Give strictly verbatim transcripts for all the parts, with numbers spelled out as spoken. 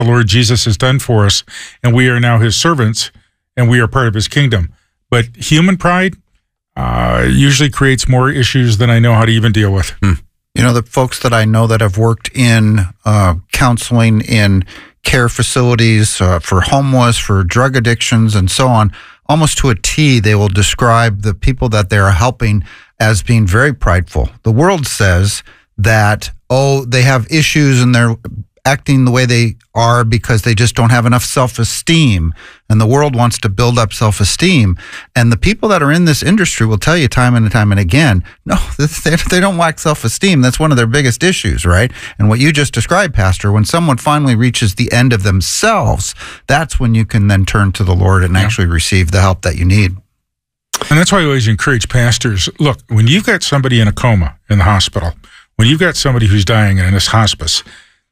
the Lord Jesus has done for us, and we are now his servants, and we are part of his kingdom. But human pride uh, usually creates more issues than I know how to even deal with. Hmm. You know, the folks that I know that have worked in uh, counseling, in care facilities uh, for homeless, for drug addictions, and so on, almost to a T, they will describe the people that they are helping as being very prideful. The world says that, oh, they have issues and they're acting the way they are because they just don't have enough self-esteem, and the world wants to build up self-esteem. And the people that are in this industry will tell you time and time and again, no, they, they don't lack self-esteem. That's one of their biggest issues, right? And what you just described, Pastor, when someone finally reaches the end of themselves, that's when you can then turn to the Lord and yeah. actually receive the help that you need. And that's why I always encourage pastors, look, when you've got somebody in a coma in the hospital, when you've got somebody who's dying in this hospice,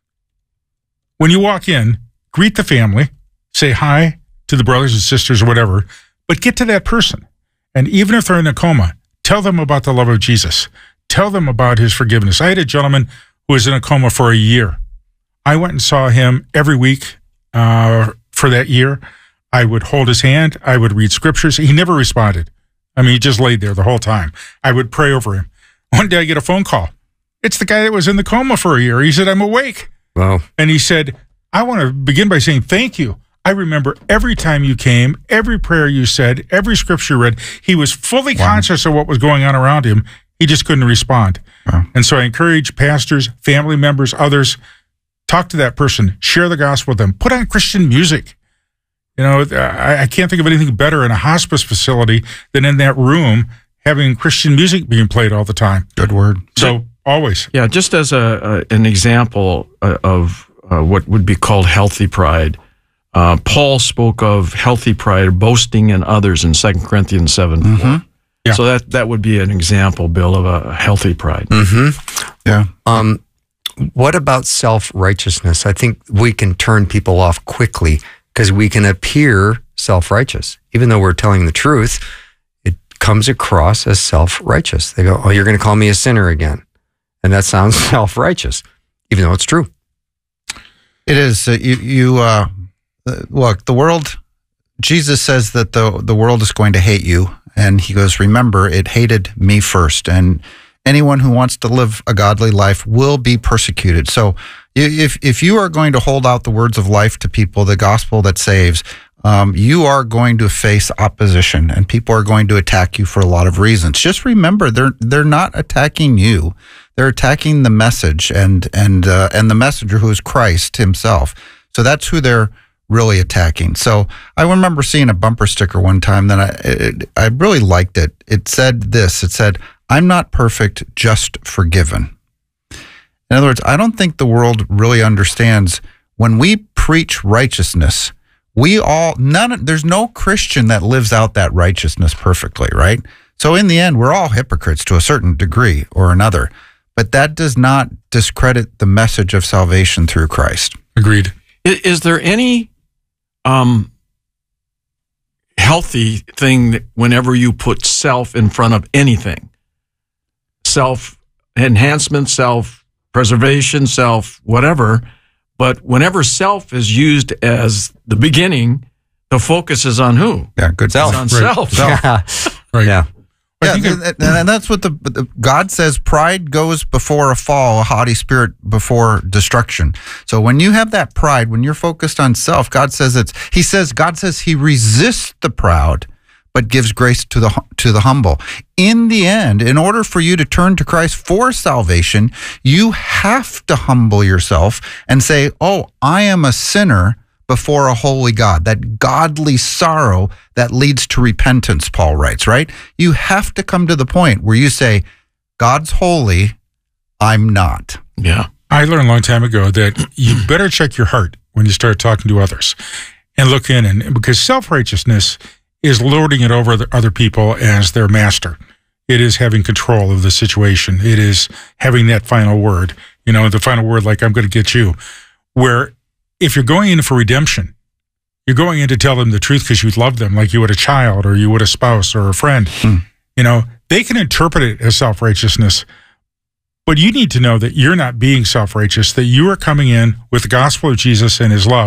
when you walk in, greet the family, say hi to the brothers and sisters or whatever, but get to that person. And even if they're in a coma, tell them about the love of Jesus. Tell them about his forgiveness. I had a gentleman who was in a coma for a year. I went and saw him every week uh, for that year. I would hold his hand. I would read scriptures. He never responded. I mean, he just laid there the whole time. I would pray over him. One day I get a phone call. It's the guy that was in the coma for a year. He said, I'm awake. Wow. And he said, I want to begin by saying thank you. I remember every time you came, every prayer you said, every scripture you read. He was fully wow. conscious of what was going on around him. He just couldn't respond. Wow. And so I encourage pastors, family members, others, talk to that person, share the gospel with them, put on Christian music. You know, I, I can't think of anything better in a hospice facility than in that room having Christian music being played all the time. Good word. So always. Yeah, just as a, a an example of uh, what would be called healthy pride, uh, Paul spoke of healthy pride, boasting in others in Second Corinthians seven. Mm-hmm. Yeah. So that, that would be an example, Bill, of a healthy pride. Mm-hmm. Yeah. Um, what about self-righteousness? I think we can turn people off quickly because we can appear self-righteous. Even though we're telling the truth, it comes across as self-righteous. They go, oh, you're going to call me a sinner again. And that sounds self-righteous, even though it's true. It is. Uh, you, you uh, look, the world, Jesus says that the, the world is going to hate you. And he goes, remember, it hated me first. And anyone who wants to live a godly life will be persecuted. So if, if you are going to hold out the words of life to people, the gospel that saves, um, you are going to face opposition, and people are going to attack you for a lot of reasons. Just remember, they're they're not attacking you. They're attacking the message and and uh, and the messenger, who is Christ himself. So that's who they're really attacking. So I remember seeing a bumper sticker one time that I it, I really liked it. It said this. It said, "I'm not perfect, just forgiven." In other words, I don't think the world really understands when we preach righteousness. We all, none, there's no Christian that lives out that righteousness perfectly, right? So in the end, we're all hypocrites to a certain degree or another, but that does not discredit the message of salvation through Christ. Agreed. Is, is there any um, healthy thing that whenever you put self in front of anything? Self-enhancement, self-preservation, self-whatever. But whenever self is used as the beginning, the focus is on who? Yeah, good self. It's on right. self. self. Right. Yeah. Yeah, and, and that's what the, the God says. Pride goes before a fall, a haughty spirit before destruction. So when you have that pride, when you're focused on self, God says it's. He says God says He resists the proud, but gives grace to the to the humble. In the end, in order for you to turn to Christ for salvation, you have to humble yourself and say, "Oh, I am a sinner before a holy God." That godly sorrow that leads to repentance, Paul writes, right? You have to come to the point where you say, God's holy, I'm not. Yeah. I learned a long time ago that you better check your heart when you start talking to others and look in, and because self-righteousness is lording it over the other people as their master. It is having control of the situation. It is having that final word, you know, the final word, like, I'm going to get you. Where if you're going in for redemption, you're going in to tell them the truth because you love them like you would a child or you would a spouse or a friend. Mm. You know, they can interpret it as self-righteousness, But you need to know that you're not being self-righteous, that you are coming in with the gospel of Jesus and his love.